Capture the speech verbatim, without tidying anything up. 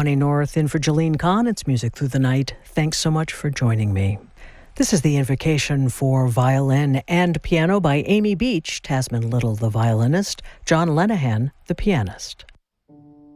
Bonnie North in for Jolene Kahn. It's Music Through the Night. Thanks so much for joining me. This is the Invocation for Violin and Piano by Amy Beach, Tasman Little the violinist, John Lenihan the pianist.